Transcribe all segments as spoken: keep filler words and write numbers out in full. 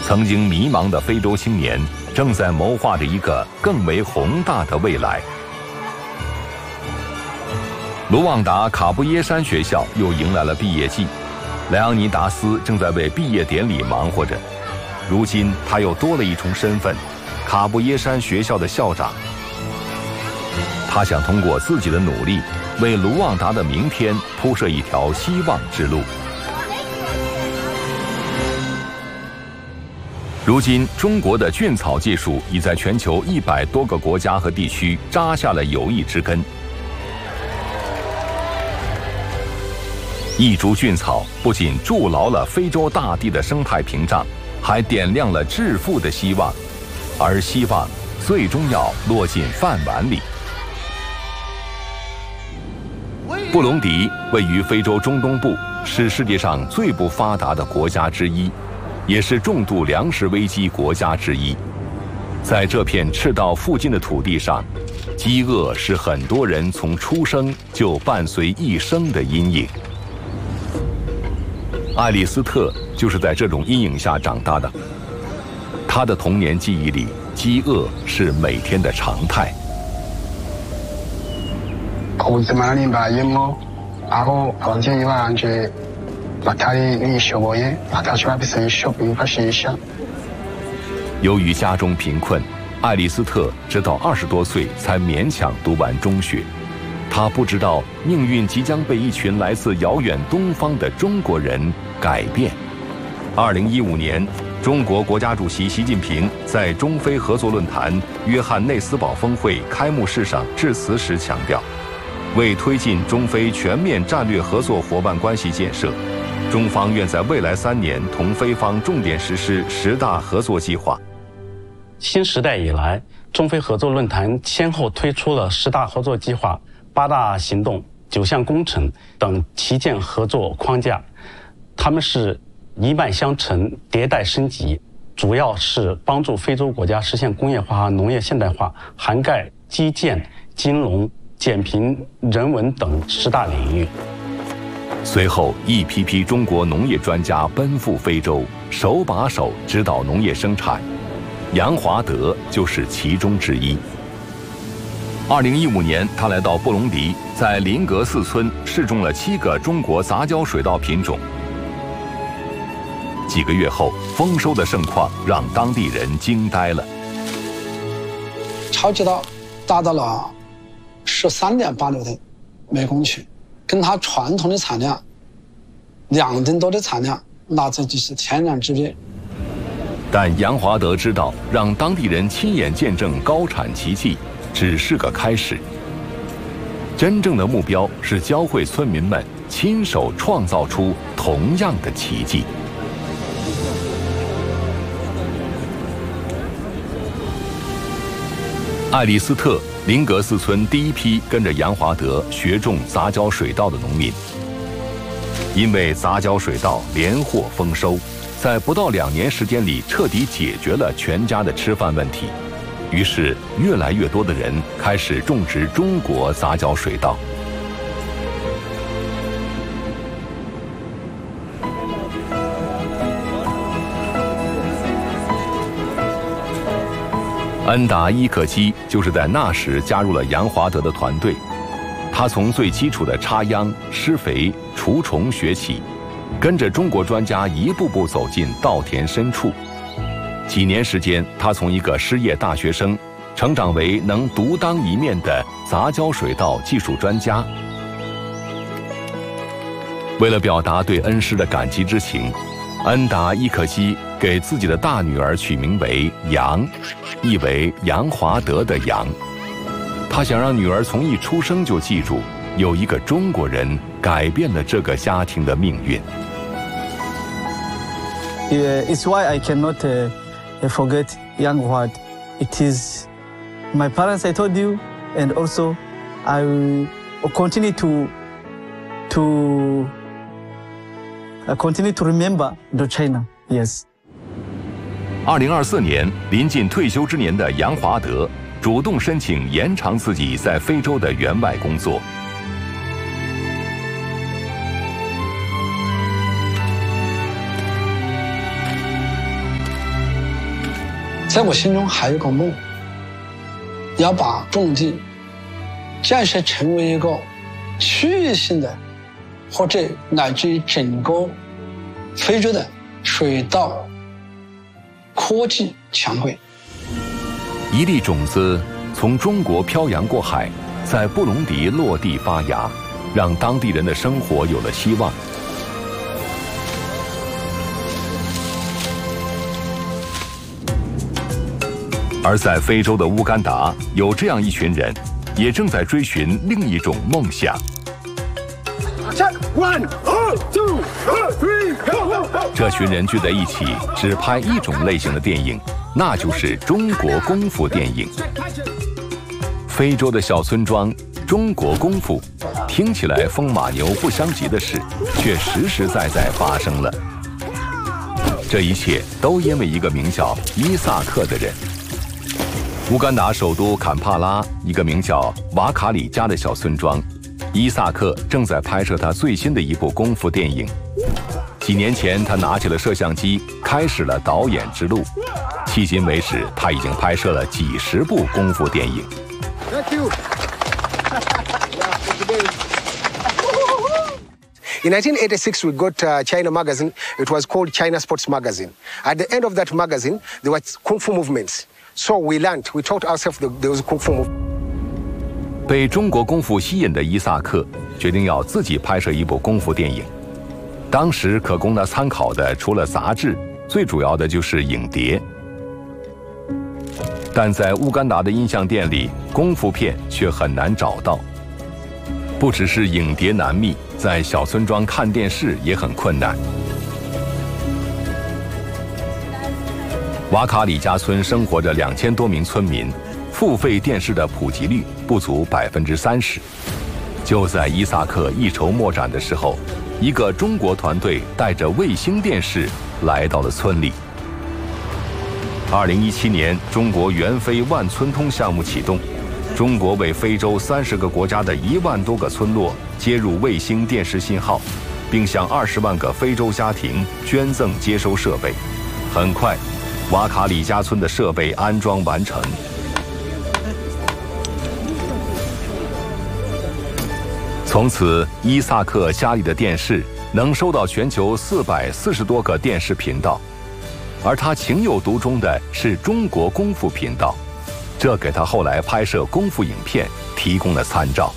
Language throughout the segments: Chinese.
曾经迷茫的非洲青年正在谋划着一个更为宏大的未来。卢旺达卡布耶山学校又迎来了毕业季，莱昂尼达斯正在为毕业典礼忙活着。如今他又多了一重身份，卡布耶山学校的校长。他想通过自己的努力，为卢旺达的明天铺设一条希望之路。如今，中国的菌草技术已在全球一百多个国家和地区扎下了有益之根。一株菌草不仅筑牢了非洲大地的生态屏障，还点亮了致富的希望，而希望最终要落进饭碗里。布隆迪位于非洲中东部，是世界上最不发达的国家之一，也是重度粮食危机国家之一。在这片赤道附近的土地上，饥饿是很多人从出生就伴随一生的阴影。爱丽斯特就是在这种阴影下长大的。她的童年记忆里，饥饿是每天的常态。 ubuzima nari mbayemo aho ababyeyi banje batari bishoboye batacu bafise ibishobo bifashisha。 由于家中贫困，爱丽斯特直到二十多岁才勉强读完中学。她不知道命运即将被一群来自遥远东方的中国人改变。二零一五年，中国国家主席习近平在中非合作论坛约翰内斯堡峰会开幕式上致辞时强调，为推进中非全面战略合作伙伴关系建设，中方愿在未来三年同非方重点实施十大合作计划。 新时代以来，中非合作论坛先后推出了十大合作计划、八大行动、九项工程等旗舰合作框架，它们是一脉相承、迭代升级，主要是帮助非洲国家实现工业化和农业现代化，涵盖基建、金融、减贫、人文等十大领域。 随后，一批批中国农业专家奔赴非洲，手把手指导农业生产。杨华德就是其中之一。二零一五年，他来到布隆迪，在林格寺村试种了七个中国杂交水稻品种。几个月后，丰收的盛况让当地人惊呆了。 超级稻达到了十三点八六吨每公顷，跟它传统的产量两吨多的产量，那这就是天壤之别。 但杨华德知道，让当地人亲眼见证高产奇迹只是个开始，真正的目标是教会村民们亲手创造出同样的奇迹。爱丽斯特，林格寺村第一批跟着杨华德学种杂交水稻的农民。因为杂交水稻连获丰收，在不到两年时间里彻底解决了全家的吃饭问题，于是越来越多的人开始种植中国杂交水稻。恩达伊克基就是在那时加入了杨华德的团队。他从最基础的插秧、施肥、除虫学起，跟着中国专家一步步走进稻田深处。几年时间，他从一个失业大学生成长为能独当一面的杂交水稻技术专家。为了表达对恩师的感激之情，恩达伊克基给自己的大女儿取名为杨，意为杨华德的杨。他想让女儿从一出生就记住，有一个中国人改变了这个家庭的命运。 Yeah, it's why I cannot uh, forget Yang Huad. It is my parents, I told you, and also I will continue to to uh, continue to remember the China. Yes. 二零二四年，临近退休之年的杨华德主动申请延长自己在非洲的援外工作。 在我心中还有个梦，要把布隆迪建设成为一个区域性的，或者乃至于整个非洲的水稻科技强国。 一粒种子从中国漂洋过海，在布隆迪落地发芽，让当地人的生活有了希望。而在非洲的乌干达，有这样一群人，也正在追寻另一种梦想。这群人聚在一起，只拍一种类型的电影，那就是中国功夫电影。非洲的小村庄，中国功夫，听起来风马牛不相及的事，却实实在在发生了。这一切都因为一个名叫伊萨克的人。乌干达首都坎帕拉，一个名叫瓦卡里加的小村庄，伊萨克正在拍摄他最新的一部功夫电影。几年前，他拿起了摄像机，开始了导演之路。迄今为止，他已经拍摄了几十部功夫电影。 Thank you. In nineteen eighty-six, we got a China magazine. It was called China Sports Magazine. At the end of that magazine, there were kung fu movements. So we learned, we taught ourselves those kung fu movements. 被中国功夫吸引的伊萨克决定要自己拍摄一部功夫电影。当时可供他参考的除了杂志，最主要的就是影碟。但在乌干达的音像店里，功夫片却很难找到。不只是影碟难觅，在小村庄看电视也很困难。瓦卡里加村生活着两千多名村民，付费电视的普及率不足百分之三十。就在伊萨克一筹莫展的时候，一个中国团队带着卫星电视来到了村里。二零一七年，中国援非万村通项目启动，中国为非洲三十个国家的一万多个村落接入卫星电视信号，并向二十万个非洲家庭捐赠接收设备。很快，瓦卡里加村的设备安装完成。从此，伊萨克家里的电视能收到全球四百四十多个电视频道，而他情有独钟的是中国功夫频道，这给他后来拍摄功夫影片提供了参照。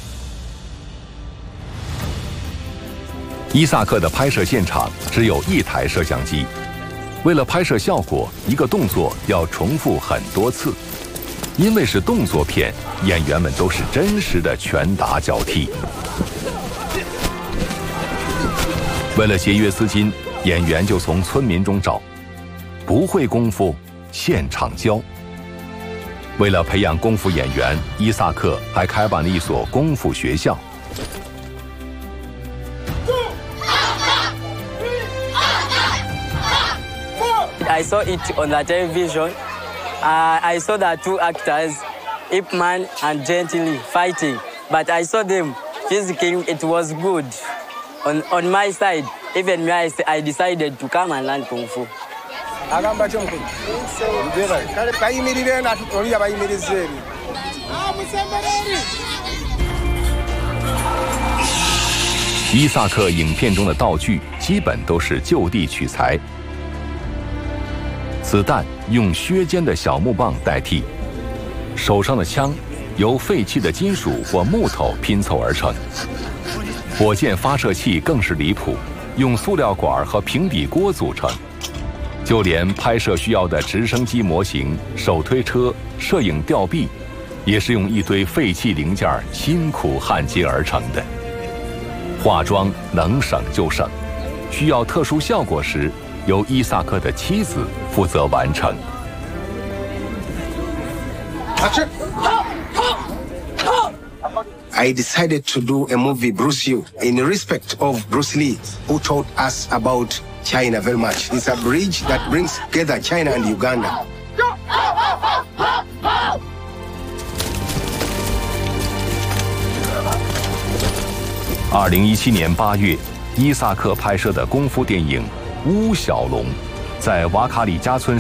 伊萨克的拍摄现场只有一台摄像机，为了拍摄效果，一个动作要重复很多次。因为是动作片，演员们都是真实的拳打脚踢。为了节约资金，演员就从村民中找，不会功夫现场教。为了培养功夫演员，伊萨克还开办了一所功夫学校。 I saw it on the television. Uh, I saw the two actors, Ip Man and Jet Li, fighting. But I saw them physically, it was good. On, on my side, even me, I, I decided to come and learn Kung Fu. 伊萨克影片中的道具基本都是就地取材，子弹用削尖的小木棒代替，手上的枪由废弃的金属或木头拼凑而成，火箭发射器更是离谱，用塑料管和平底锅组成，就连拍摄需要的直升机模型、手推车、摄影吊臂，也是用一堆废弃零件辛苦焊接而成的。化妆能省就省，需要特殊效果时，由伊萨克的妻子负责完成。 I decided to do a movie, Bruce Yu, in respect of Bruce Lee, who taught us about China very much. It's a bridge that brings together China and Uganda. 二零一七年八月，伊萨克拍摄的功夫电影《乌小龙》在瓦卡里加村